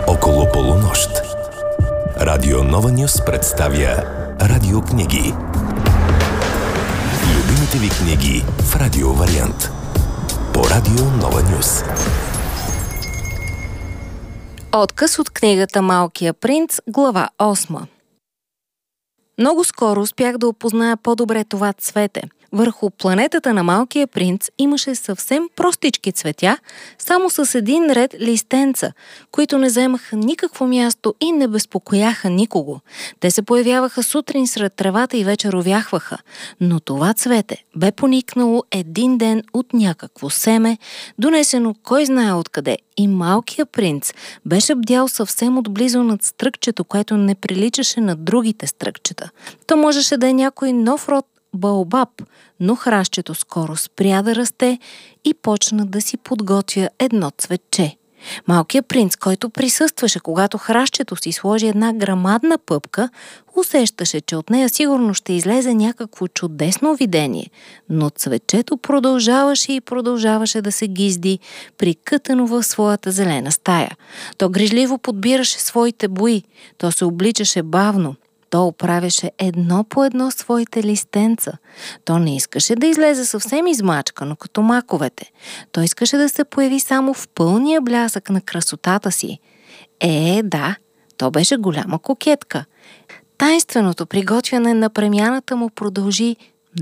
Около полунощ. Радио Нова Нюс представя радиокниги. Любимите ви книги в радиовариант. По Радио Нова Нюс. Откъс от книгата Малкия принц, глава 8. Много скоро успях да опозная по-добре това цвете. Върху планетата на Малкия принц имаше съвсем простички цветя, само с един ред листенца, които не заемаха никакво място и не безпокояха никого. Те се появяваха сутрин сред тревата и вечер увяхваха. Но това цвете бе поникнало един ден от някакво семе, донесено кой знае откъде, и Малкия принц беше бдял съвсем отблизо над стръкчето, което не приличаше на другите стръкчета. То можеше да е някой нов род баобаб, но храстчето скоро спря да расте и почна да си подготвя едно цветче. Малкият принц, който присъстваше, когато храстчето си сложи една грамадна пъпка, усещаше, че от нея сигурно ще излезе някакво чудесно видение, но цветчето продължаваше и продължаваше да се гизди, прикътано в своята зелена стая. То грижливо подбираше своите бои, то се обличаше бавно, то оправяше едно по едно своите листенца. То не искаше да излезе съвсем измачкано, като маковете. То искаше да се появи само в пълния блясък на красотата си. Да, то беше голяма кокетка. Тайнственото приготвяне на премяната му продължи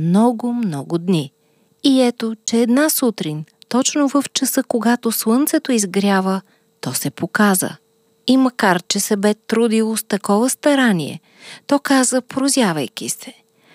много дни. И ето, че една сутрин, точно в часа, когато слънцето изгрява, то се показа. И макар, че се бе трудило с такова старание, то каза, прозявайки се: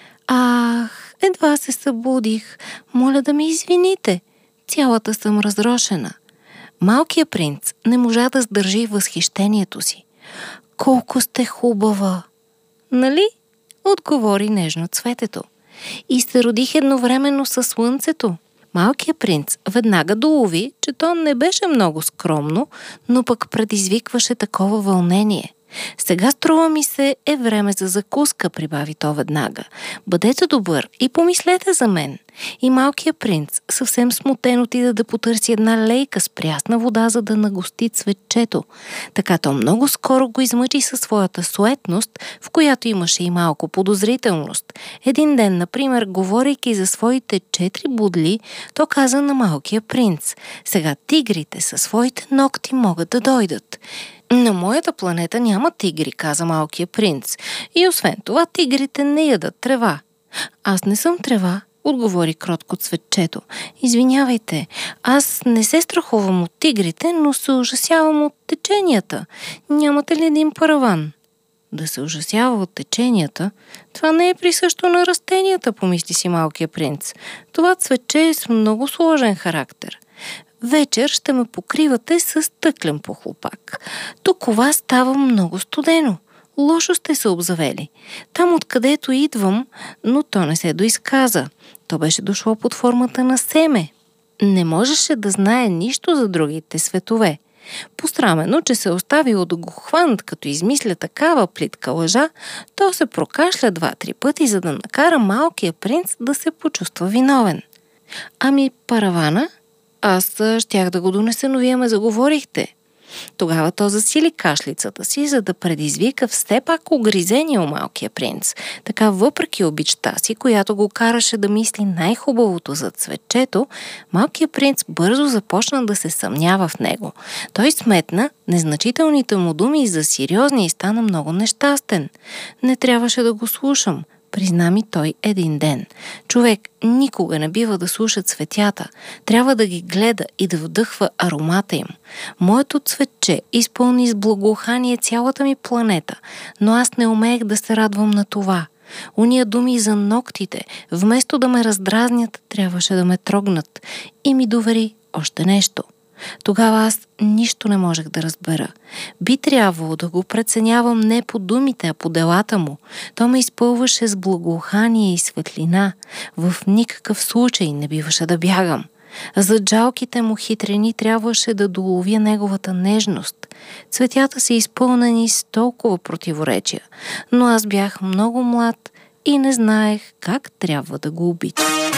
„Ах, едва се събудих, моля да ме извините, цялата съм разрошена.“ Малкият принц не можа да сдържи възхищението си. „Колко сте хубава!“ „Нали?“ отговори нежно цветето. „И се родих едновременно със слънцето.“ Малкият принц веднага долови, че то не беше много скромно, но пък предизвикваше такова вълнение. „Сега, струва ми се, е време за закуска“, прибави то веднага. „Бъдете добър и помислете за мен.“ И малкият принц съвсем смутен отида да потърси една лейка с прясна вода, за да нагости цветчето. Така то много скоро го измъчи със своята суетност, в която имаше и малко подозрителност. Един ден, например, говорейки за своите 4 будли, то каза на малкия принц: „Сега тигрите със своите ногти могат да дойдат.“ „На моята планета няма тигри“, каза малкият принц. „И освен това, тигрите не ядат трева.“ „Аз не съм трева“, отговори кротко цветчето. „Извинявайте, аз не се страхувам от тигрите, но се ужасявам от теченията. Нямате ли един параван?“ „Да се ужасява от теченията? Това не е присъщо на растенията“, помисли си малкият принц. „Това цветче е с много сложен характер. Вечер ще ме покривате с стъклен похлупак. Токова става много студено. Лошо сте се обзавели. Там, откъдето идвам…“ Но то не се доизказа. То беше дошло под формата на семе. Не можеше да знае нищо за другите светове. Посрамено, че се оставило да го хванат, като измисля такава плитка лъжа, то се прокашля 2-3 пъти, за да накара малкия принц да се почувства виновен. „Ами паравана? Аз щях да го донеса, но вие ме заговорихте.“ Тогава то засили кашлицата си, за да предизвика все пак угризение у малкия принц. Така, въпреки обичта си, която го караше да мисли най-хубавото за цветчето, малкият принц бързо започна да се съмнява в него. Той сметна незначителните му думи за сериозни и стана много нещастен. „Не трябваше да го слушам“, призна ми той един ден. „Човек никога не бива да слуша цветята. Трябва да ги гледа и да вдъхва аромата им. Моето цветче изпълни с благоухание цялата ми планета, но аз не умеех да се радвам на това. Уния думи за ногтите, вместо да ме раздразнят, трябваше да ме трогнат. И ми довери още нещо. Тогава аз нищо не можех да разбера. Би трябвало да го преценявам не по думите, а по делата му. То ме изпълваше с благоухание и светлина. В никакъв случай не биваше да бягам. За жалките му хитрини трябваше да доловя неговата нежност. Цветята са изпълнени с толкова противоречия, но аз бях много млад и не знаех как трябва да го обичам.“